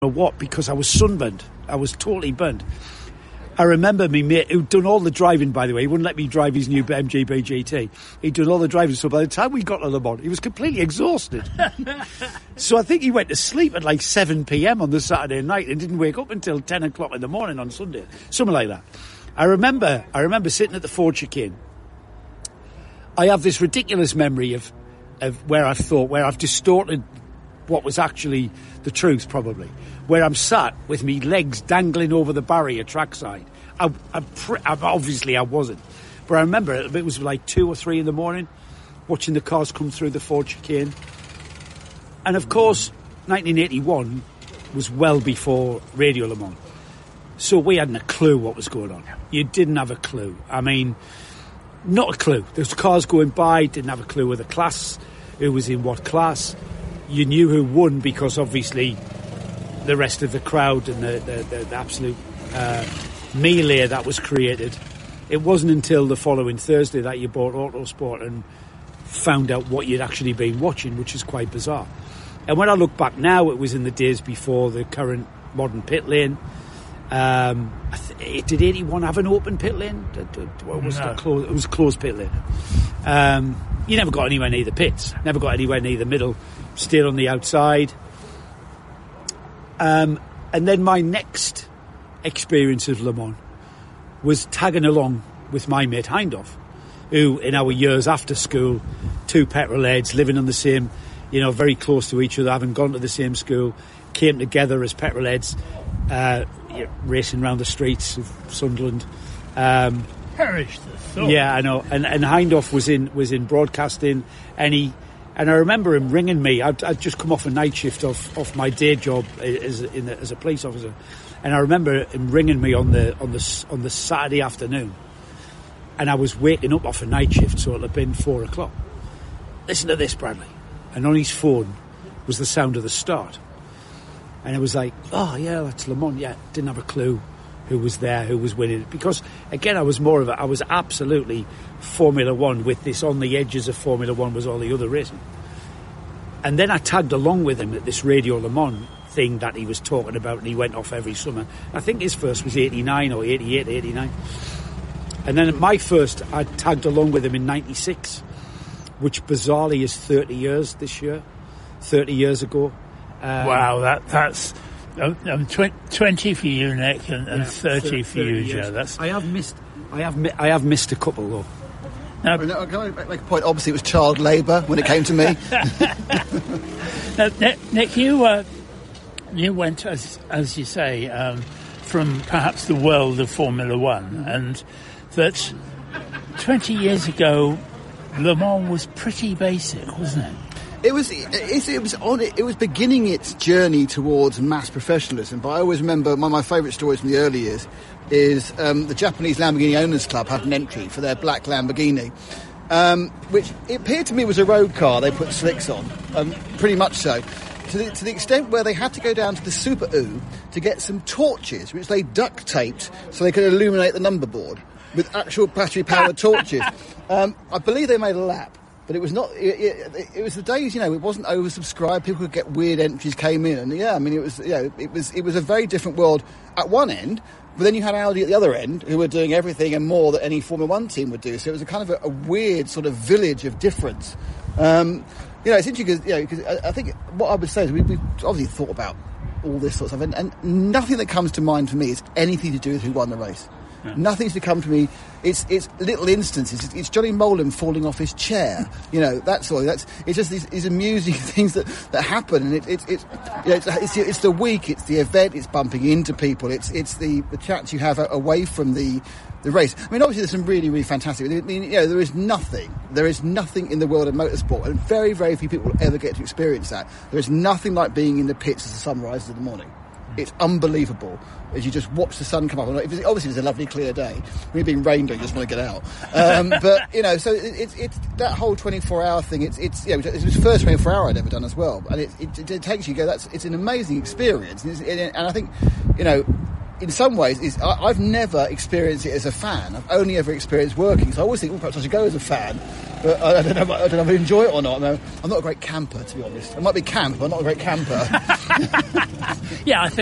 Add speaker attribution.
Speaker 1: know what, because I was sunburned. I was totally burnt. I remember me mate, who'd done all the driving, by the way. He wouldn't let me drive his new MGB GT. He'd done all the driving, so by the time we got to Le Mans, he was completely exhausted. So I think he went to sleep at like 7 p.m. on the Saturday night and didn't wake up until 10 o'clock in the morning on Sunday. Something like that. I remember sitting at the Ford chicane. I have this ridiculous memory of where I've distorted what was actually the truth, probably. Where I'm sat with me legs dangling over the barrier trackside. Obviously I wasn't. But I remember it was like 2 or 3 in the morning, watching the cars come through the Ford chicane. And of course, 1981 was well before Radio Le Mans. So we hadn't a clue what was going on. You didn't have a clue. I mean, not a clue. There's cars going by, didn't have a clue of the class, who was in what class. You knew who won because obviously the rest of the crowd and the absolute melee that was created. It wasn't until the following Thursday that you bought Autosport and found out what you'd actually been watching, which is quite bizarre. And when I look back now, it was in the days before the current modern pit lane. Did 81 have an open pit lane? Or was it closed? It was a closed pit lane. You never got anywhere near the pits. Never got anywhere near the middle. Stayed on the outside. And then my next experience of Le Mans was tagging along with my mate Hindhoff, who in our years after school, 2 petrol heads living on the same, very close to each other, having gone to the same school, came together as petrol heads, racing around the streets of Sunderland.
Speaker 2: Perish the thought.
Speaker 1: Yeah, I know. And Hindhoff was in broadcasting, and I remember him ringing me. I'd just come off a night shift off my day job as a police officer, and I remember him ringing me on the Saturday afternoon, and I was waking up off a night shift, so it'll have been 4 o'clock. Listen to this, Bradley. And on his phone was the sound of the start, and it was like, oh yeah, that's Le Mans. Yeah, didn't have a clue who was there, who was winning, because again I was absolutely Formula One, with this on the edges of Formula One was all the other racing. And then I tagged along with him at this Radio Le Mans thing that he was talking about, and he went off every summer. I think his first was 89 or 88, 89. And then my first, I tagged along with him in 96, which bizarrely is 30 years this year, 30 years ago.
Speaker 2: Wow, that's 20 for you, Nick, and 30 for you, Joe. That's...
Speaker 1: I have missed a couple though.
Speaker 3: Now, can I make a point? Obviously, it was child labour when it came to me.
Speaker 2: Now, Nick, you went, as you say, from perhaps the world of Formula One, and that 20 years ago, Le Mans was pretty basic, wasn't it?
Speaker 3: It was beginning its journey towards mass professionalism. But I always remember one of my favourite stories from the early years is the Japanese Lamborghini Owners Club had an entry for their black Lamborghini, which it appeared to me was a road car they put slicks on, pretty much so. To the extent where they had to go down to the Super U to get some torches, which they duct taped so they could illuminate the number board with actual battery-powered torches. I believe they made a lap. But it was not. It was the days, it wasn't oversubscribed. People could get weird entries came in, and it was a very different world at one end. But then you had Audi at the other end, who were doing everything and more that any Formula One team would do. So it was a kind of a weird sort of village of difference. It's interesting because I think what I would say is we've obviously thought about all this sort of stuff, and nothing that comes to mind for me is anything to do with who won the race. Yeah. Nothing's to come to me. It's little instances. It's Johnny Molan falling off his chair. That's all. It's just these amusing things that happen. And it's the week. It's the event. It's bumping into people. It's the chats you have away from the race. I mean, obviously there's some really, really fantastic. I mean, there is nothing in the world of motorsport, and very, very few people will ever get to experience that. There is nothing like being in the pits as the sun rises in the morning. It's unbelievable as you just watch the sun come up. Obviously, it's a lovely clear day. When you're being rained on, you just want to get out. So it's that whole 24-hour thing. It was the first 24-hour I'd ever done as well, and it takes you. It's an amazing experience, and I think in some ways, I've never experienced it as a fan. I've only ever experienced working. So I always think, perhaps I should go as a fan. But I don't know if I enjoy it or not. No, I'm not a great camper, to be honest. I might be camp, but I'm not a great camper.
Speaker 2: Yeah, I think